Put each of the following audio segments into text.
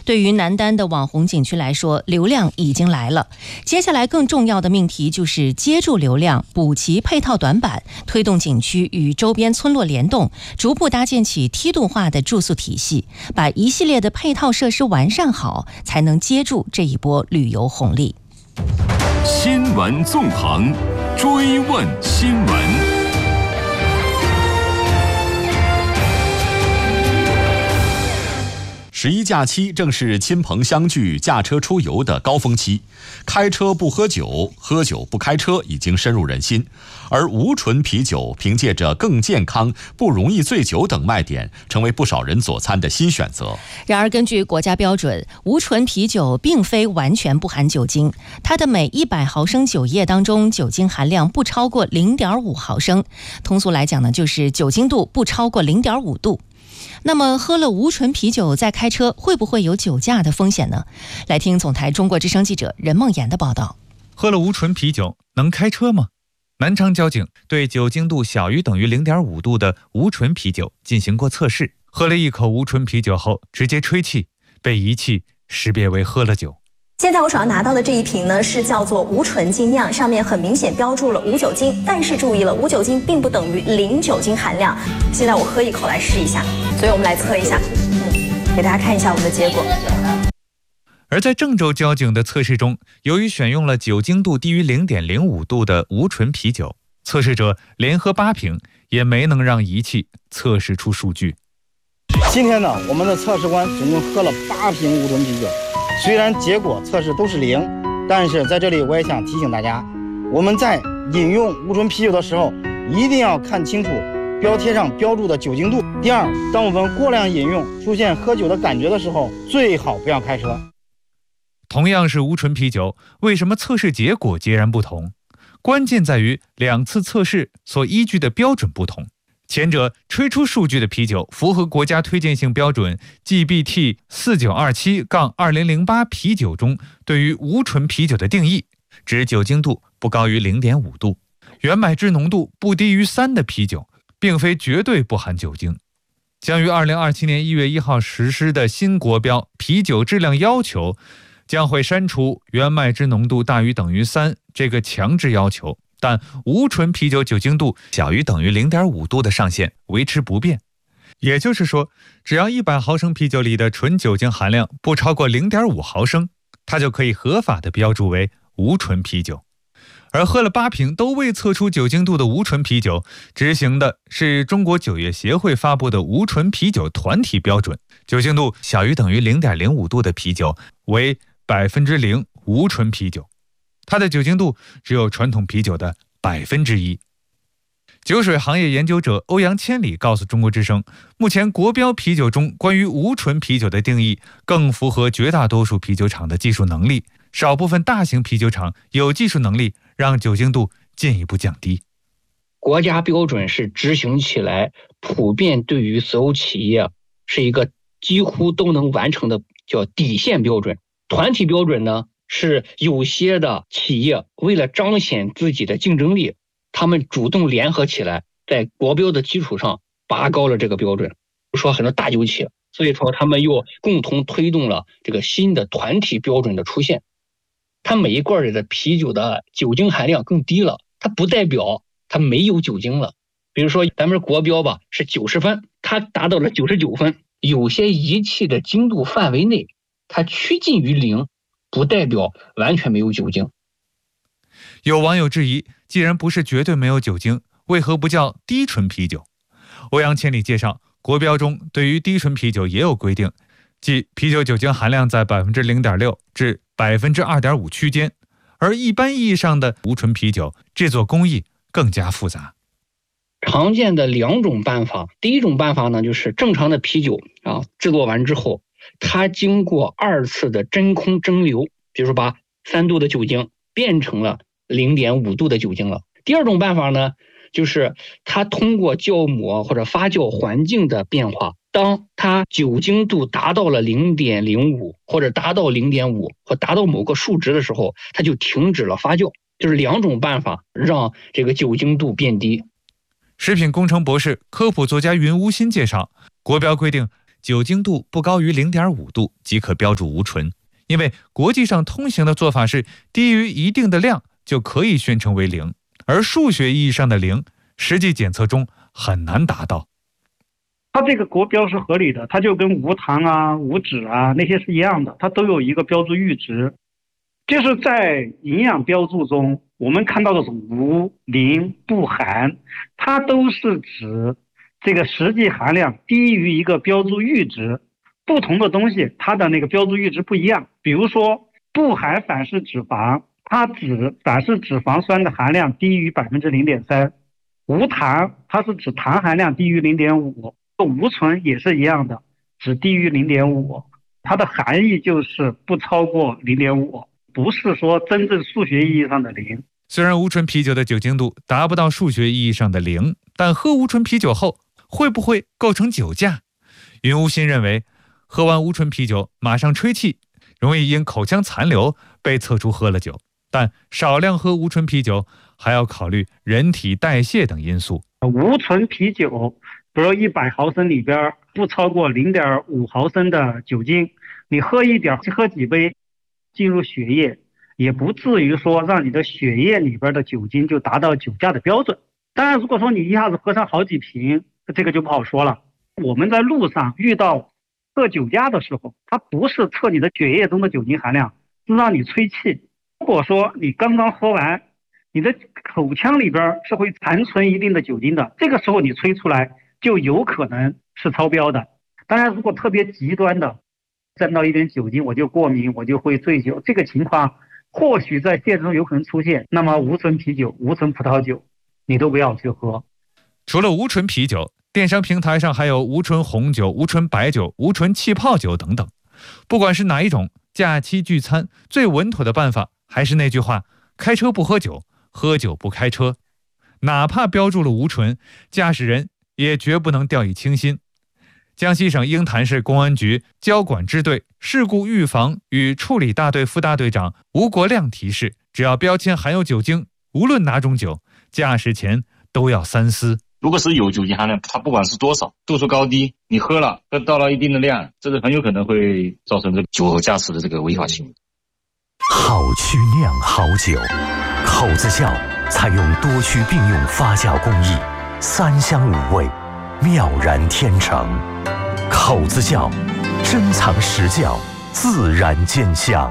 对于南丹的网红景区来说，流量已经来了。接下来更重要的命题就是接住流量，补齐配套短板，推动景区与周边村落联动，逐步搭建起梯度化的住宿体系，把一系列的配套设施完善好，才能接住这一波旅游红利。 新闻纵横，追问新闻。 11假期正是亲朋相聚、驾车出游的高峰期，开车不喝酒，喝酒不开车已经深入人心。而无醇啤酒凭借着更健康、不容易醉酒等卖点，成为不少人佐餐的新选择。 然而，根据国家标准，无醇啤酒并非完全不含酒精，它的每100毫升酒液当中酒精含量不超过 0.5 毫升，通俗来讲呢，就是酒精度不超过 0.5 度。那么喝了无醇啤酒再开车，会不会有酒驾的风险呢？来听总台中国之声记者任梦妍的报道。 喝了无醇啤酒能开车吗？南昌交警对酒精度小于等于 0.5 度的无醇啤酒进行过测试，喝了一口无醇啤酒后直接吹气，被仪器识别为喝了酒。 现在我手上拿到的这一瓶呢，是叫做无醇精酿，上面很明显标注了无酒精，但是注意了，无酒精并不等于零酒精含量。现在我喝一口来试一下，所以我们来测一下，给大家看一下我们的结果。 而在郑州交警的测试中，由于选用了酒精度低于 0.05 度的无醇啤酒，测试者连喝8瓶也没能让仪器测试出数据。 今天呢，我们的测试官总共喝了8瓶无醇啤酒，虽然结果测试都是0，但是在这里我也想提醒大家，我们在饮用无醇啤酒的时候，一定要看清楚标贴上标注的酒精度。第二，当我们过量饮用出现喝酒的感觉的时候，最好不要开车。 同样是无醇啤酒，为什么测试结果截然不同？关键在于2次测试所依据的标准不同。前者吹出数据的啤酒符合国家推荐性标准 GBT 4927-2008 啤酒中对于无醇啤酒的定义，指酒精度不高于 0.5 度，原麦汁浓度不低于3的啤酒，并非绝对不含酒精。将于2027年1月1号实施的新国标啤酒质量要求将会删除原麦汁浓度大于等于3这个强制要求，但无醇啤酒酒精度小于等于 0.5 度的上限维持不变。也就是说，只要100毫升啤酒里的纯酒精含量不超过 0.5 毫升，它就可以合法的标注为无醇啤酒。而喝了8瓶都未测出酒精度的无醇啤酒，执行的是中国酒业协会发布的无醇啤酒团体标准，酒精度小于等于 0.05 度的啤酒为0% 无醇啤酒，它的酒精度只有传统啤酒的1%。酒水行业研究者欧阳千里告诉中国之声，目前国标啤酒中关于无醇啤酒的定义更符合绝大多数啤酒厂的技术能力，少部分大型啤酒厂有技术能力让酒精度进一步降低。 国家标准是执行起来普遍对于所有企业是一个几乎都能完成的叫底线标准。团体标准呢，是有些的企业为了彰显自己的竞争力，他们主动联合起来，在国标的基础上拔高了这个标准。比如说很多大酒企，所以说他们又共同推动了这个新的团体标准的出现。它每一罐里的啤酒的酒精含量更低了，它不代表它没有酒精了。比如说咱们国标吧是90分，它达到了99分，有些仪器的精度范围内它趋近于0，不代表完全没有酒精。 有网友质疑，既然不是绝对没有酒精，为何不叫低醇啤酒？欧阳千里介绍，国标中对于低醇啤酒也有规定，即啤酒酒精含量在 0.6% 至 2.5% 区间，而一般意义上的无醇啤酒制作工艺更加复杂。 常见的2种办法，第一种办法呢，就是正常的啤酒制作完之后，它经过2次的真空蒸馏，比如说把3度的酒精变成了 0.5 度的酒精了。第二种办法呢，就是它通过酵母或者发酵环境的变化，当它酒精度达到了 0.05 或者达到 0.5 或达到某个数值的时候，它就停止了发酵。就是2种办法让这个酒精度变低。 食品工程博士、科普作家云无心介绍，国标规定酒精度不高于 0.5 度即可标注无醇，因为国际上通行的做法是低于一定的量就可以宣称为0，而数学意义上的0，实际检测中很难达到。 它这个国标是合理的，它就跟无糖啊、无脂啊那些是一样的，它都有一个标注阈值。就是在营养标注中，我们看到的是无、零、不含，它都是指这个实际含量低于一个标注阈值。不同的东西它的那个标注阈值不一样。比如说不含反式脂肪，它指反式脂肪酸的含量低于 0.3%， 无糖它是指糖含量低于 0.5%， 无醇也是一样的，只低于 0.5%， 它的含义就是不超过 0.5%， 不是说真正数学意义上的0。 虽然无醇啤酒的酒精度达不到数学意义上的0，但喝无醇啤酒后会不会构成酒驾？云无心认为，喝完无醇啤酒马上吹气，容易因口腔残留被测出喝了酒，但少量喝无醇啤酒还要考虑人体代谢等因素。 无醇啤酒比如100毫升里边不超过 0.5 毫升的酒精，你喝一点喝几杯进入血液，也不至于说让你的血液里边的酒精就达到酒驾的标准。当然如果说你一下子喝上好几瓶，这个就不好说了。我们在路上遇到测酒驾的时候，它不是测你的血液中的酒精含量，是让你吹气。如果说你刚刚喝完，你的口腔里边是会残存一定的酒精的，这个时候你吹出来就有可能是超标的。当然如果特别极端的沾到一点酒精我就过敏，我就会醉酒，这个情况或许在现实中有可能出现，那么无醇啤酒、无醇葡萄酒你都不要去喝。 除了无醇啤酒，电商平台上还有无醇红酒、无醇白酒、无醇气泡酒等等。不管是哪一种，假期聚餐最稳妥的办法还是那句话：开车不喝酒，喝酒不开车。哪怕标注了无醇，驾驶人也绝不能掉以轻心。江西省鹰潭市公安局交管支队事故预防与处理大队副大队长吴国亮提示，只要标签含有酒精，无论哪种酒，驾驶前都要三思。 如果是有酒精含量，它不管是多少，度数高低，你喝到了一定的量，这个很有可能会造成这个酒后驾驶的这个违法行为。 好曲酿好酒，口子窖采用多区并用发酵工艺，3香5味，妙然天成。口子窖珍藏实窖，自然见香。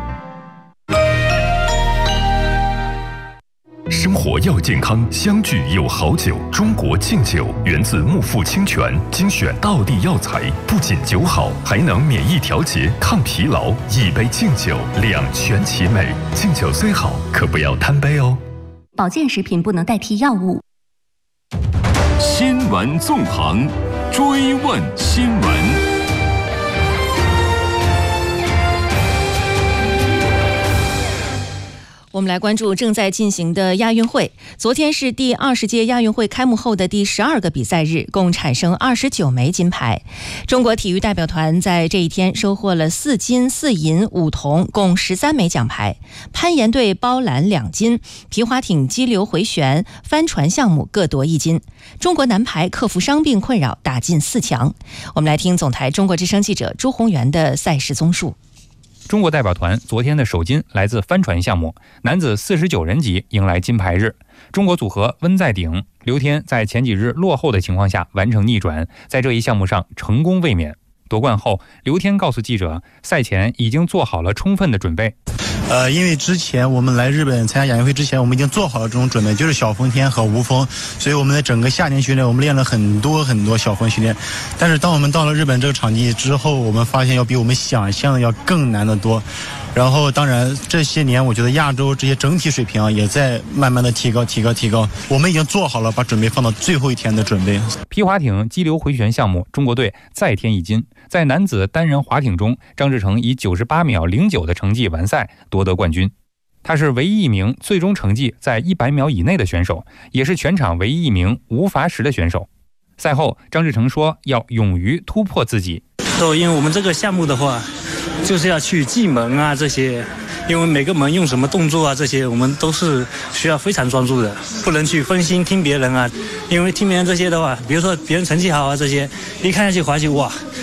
生活要健康，相聚有好酒。中国敬酒源自木富清泉，精选道地药材，不仅酒好，还能免疫调节、抗疲劳。一杯敬酒，两全其美。敬酒虽好，可不要贪杯哦。 保健食品不能代替药物。 新闻纵横，追问新闻。 我们来关注正在进行的亚运会。昨天是第20届亚运会开幕后的第12个比赛日，共产生29枚金牌。中国体育代表团在这一天收获了4金4银5铜，共13枚奖牌。攀岩队包揽2金，皮划艇激流回旋、帆船项目各夺1金。中国男排克服伤病困扰，打进4强。我们来听总台中国之声记者朱宏元的赛事综述。 中国代表团昨天的首金来自帆船项目，男子49人级迎来金牌日。中国组合温在鼎、刘天在前几日落后的情况下完成逆转，在这一项目上成功卫冕。夺冠后，刘天告诉记者，赛前已经做好了充分的准备。 因为之前我们来日本参加亚运会之前，我们已经做好了这种准备，就是小风天和无风，所以我们在整个夏天训练，我们练了很多小风训练。但是当我们到了日本这个场地之后，我们发现要比我们想象的要更难得多。然后当然这些年我觉得亚洲这些整体水平也在慢慢的提高，我们已经做好了把准备放到最后一天的准备。 皮划艇激流回旋项目，中国队再添1金。在男子单人划艇中，张志成以98秒09的成绩完赛，夺得冠军。他是唯一一名最终成绩在100秒以内的选手，也是全场唯一一名无罚时的选手。赛后，张志成说要勇于突破自己。 因为我们这个项目的话，就是要去记门啊这些，因为每个门用什么动作啊这些，我们都是需要非常专注的，不能去分心听别人啊。因为听别人这些的话，比如说别人成绩好啊这些，一看下去划起哇，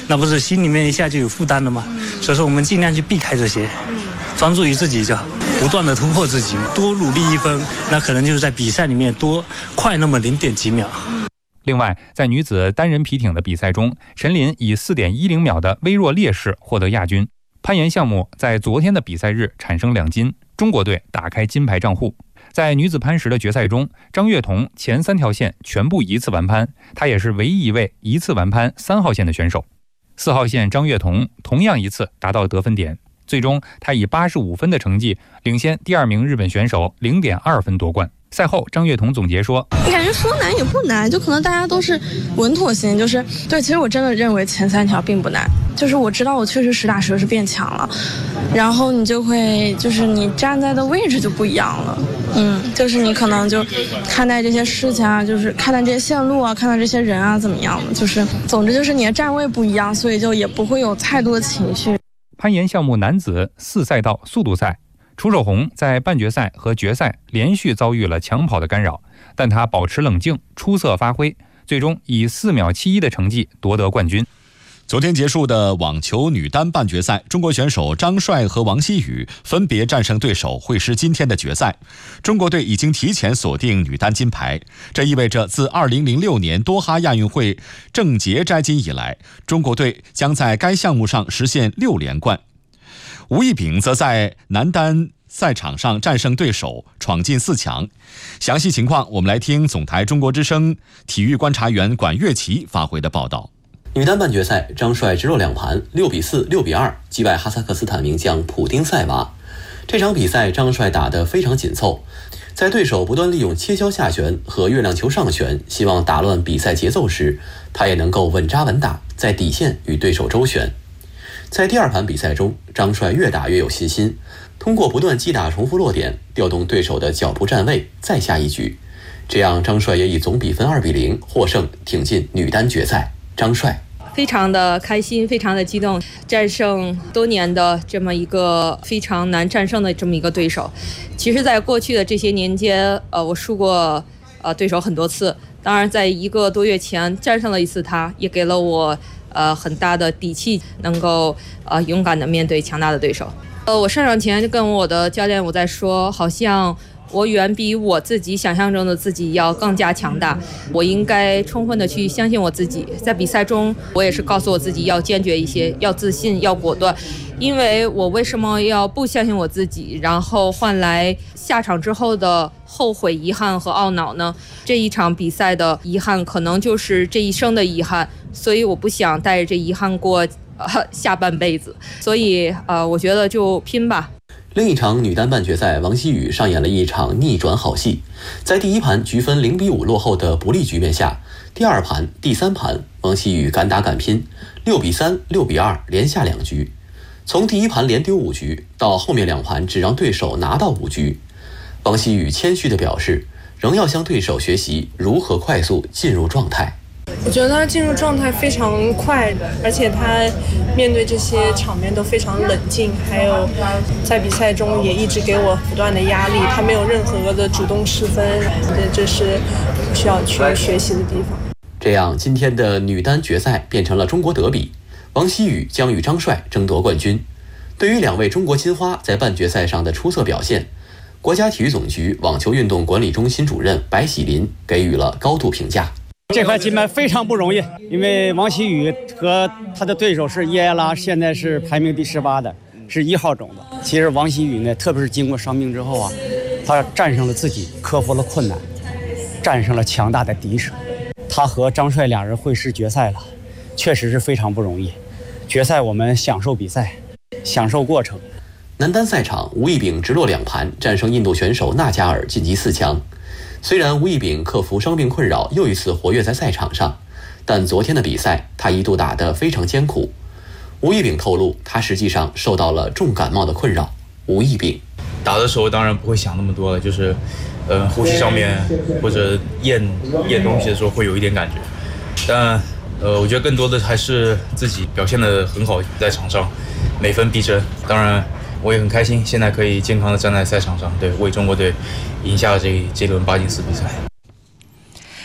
那不是心里面一下就有负担了吗？所以说我们尽量去避开这些，专注于自己，就不断的突破自己，多努力1分，那可能就是在比赛里面多快那么0.几秒。 另外，在女子单人皮艇的比赛中，陈琳以4.10秒的微弱劣势获得亚军。攀岩项目在昨天的比赛日产生2金，中国队打开金牌账户。在女子攀石的决赛中，张悦彤前3条线全部一次完攀，她也是唯一一位一次完攀3号线的选手。4号线张悦彤同样一次达到得分点，最终她以85分的成绩领先第2名日本选手0.2分夺冠。赛后，张悦彤总结说：“ 感觉说难也不难，就可能大家都是稳妥型，就是对。其实我真的认为前3条并不难，就是我知道我确实实打实是变强了，然后你就会就是你站在的位置就不一样了，就是你可能就看待这些事情啊，就是看待这些线路啊，看待这些人啊怎么样的，就是总之就是你的站位不一样，所以就也不会有太多的情绪。” 攀岩项目男子4赛道速度赛。楚守宏在半决赛和决赛连续遭遇了抢跑的干扰，但他保持冷静，出色发挥，最终以4秒71的成绩夺得冠军。 昨天结束的网球女单半决赛，中国选手张帅和王希雨分别战胜对手，会师今天的决赛。中国队已经提前锁定女单金牌，这意味着自2006年多哈亚运会郑捷摘金以来，中国队将在该项目上实现6连冠。吴亦丙则在男单赛场上战胜对手，闯进4强。详细情况，我们来听总台中国之声体育观察员管乐琪发回的报道。 女单半决赛，张帅直落2盘，6比4、6比2击败哈萨克斯坦名将普丁塞娃。这场比赛，张帅打得非常紧凑，在对手不断利用切削下旋和月亮球上旋，希望打乱比赛节奏时，他也能够稳扎稳打，在底线与对手周旋。在第2盘比赛中，张帅越打越有信心，通过不断击打重复落点，调动对手的脚步站位，再下一局。这样，张帅也以总比分2比0获胜，挺进女单决赛。张帅非常的开心，非常的激动，战胜多年的这么一个非常难战胜的这么一个对手。其实在过去的这些年间，我输过对手很多次，当然在1个多月前战胜了一次他，也给了我很大的底气，能够勇敢的面对强大的对手。我上场前就跟我的教练我在说，好像我远比我自己想象中的自己要更加强大，我应该充分的去相信我自己。在比赛中，我也是告诉我自己要坚决一些，要自信，要果断。因为我为什么要不相信我自己，然后换来下场之后的后悔、遗憾和懊恼呢？这一场比赛的遗憾可能就是这一生的遗憾，所以我不想带着这遗憾过下半辈子。所以我觉得就拼吧。 另一场女单半决赛，王希雨上演了一场逆转好戏。在第1盘局分0比5落后的不利局面下，第2盘、第3盘，王希雨敢打敢拼，6比3、6比2连下2局。从第1盘连丢5局，到后面2盘只让对手拿到5局。王希雨谦虚地表示，仍要向对手学习如何快速进入状态。 我觉得他进入状态非常快，而且他面对这些场面都非常冷静，还有在比赛中也一直给我不断的压力，他没有任何的主动失分，这是需要去学习的地方。 这样，今天的女单决赛变成了中国德比，王希雨将与张帅争夺冠军。对于2位中国金花在半决赛上的出色表现，国家体育总局网球运动管理中心主任白喜林给予了高度评价。 这块金牌非常不容易，因为王希雨和他的对手是叶艾拉，现在是排名第18的，是1号种子。其实王希雨呢，特别是经过伤病之后啊，他战胜了自己，克服了困难，战胜了强大的敌手。他和张帅2人会师决赛了，确实是非常不容易。决赛我们享受比赛，享受过程。 男单赛场，吴亦丙直落2盘战胜印度选手纳加尔晋级4强。虽然吴亦丙克服伤病困扰，又一次活跃在赛场上，但昨天的比赛他一度打得非常艰苦。吴亦丙透露，他实际上受到了重感冒的困扰。吴亦丙打的时候当然不会想那么多了，就是呼吸上面或者咽东西的时候会有一点感觉，但我觉得更多的还是自己表现得很好，在场上每分必争。当然我也很开心，现在可以健康的站在赛场上，对，为中国队赢下这轮8进4比赛。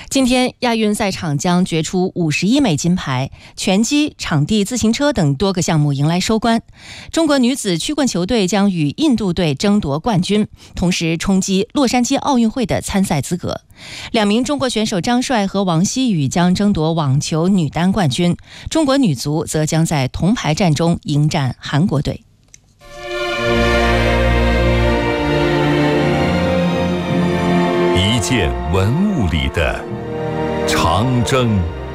今天亚运赛场将决出51枚金牌，拳击、场地自行车等多个项目迎来收官。中国女子曲棍球队将与印度队争夺冠军，同时冲击洛杉矶奥运会的参赛资格。2名中国选手张帅和王希雨将争夺网球女单冠军，中国女足则将在铜牌战中迎战韩国队。 一件文物里的长征。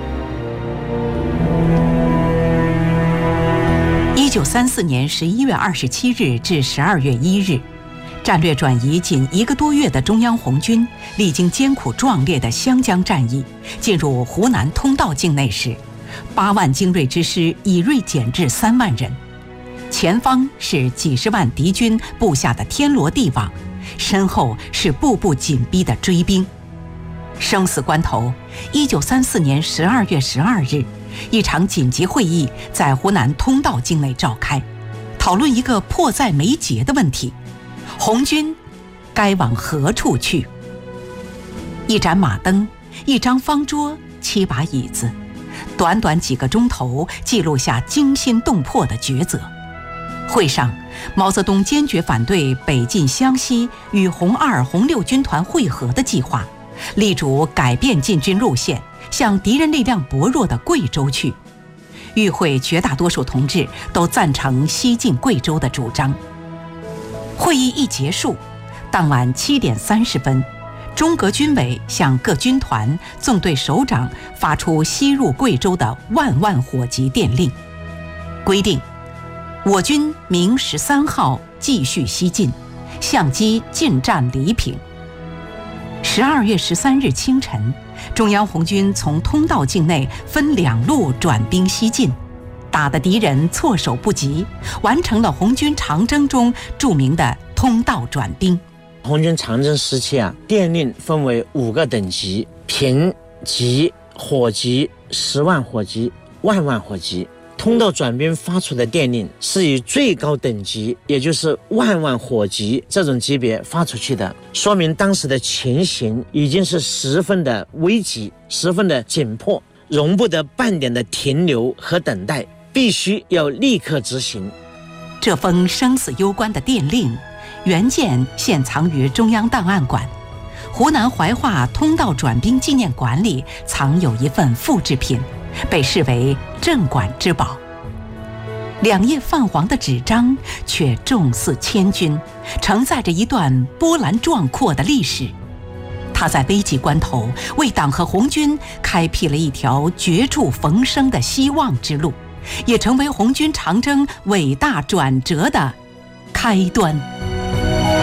1934年11月27日至12月1日，战略转移仅1个多月的中央红军，历经艰苦壮烈的湘江战役，进入湖南通道境内时，8万精锐之师以锐减至3万人，前方是几十万敌军布下的天罗地网，身后是步步紧逼的追兵。生死关头，1934年12月12日，一场紧急会议在湖南通道境内召开，讨论一个迫在眉睫的问题：红军该往何处去？一盏马灯，一张方桌，7把椅子，短短几个钟头，记录下惊心动魄的抉择。会上，毛泽东坚决反对北进湘西与红2、红6军团会合的计划，力主改变进军路线，向敌人力量薄弱的贵州去。与会绝大多数同志都赞成西进贵州的主张。会议一结束，当晚7点30分，中革军委向各军团、纵队首长发出西入贵州的万火急电令，规定我军明13号继续西进，相机进占黎平。12月13日清晨，中央红军从通道境内分2路转兵西进，打得敌人措手不及，完成了红军长征中著名的通道转兵。 红军长征时期电令分为5个等级：平级、火级、10万火级、万火级。通道转兵发出的电令是以最高等级，也就是万火级这种级别发出去的，说明当时的情形已经是十分的危急，十分的紧迫，容不得半点的停留和等待，必须要立刻执行。 这封生死攸关的电令原件现藏于中央档案馆，湖南怀化通道转兵纪念馆里藏有一份复制品，被视为镇馆之宝。2页泛黄的纸张却重似千钧，承载着一段波澜壮阔的历史。它在危急关头为党和红军开辟了一条绝处逢生的希望之路，也成为红军长征伟大转折的开端。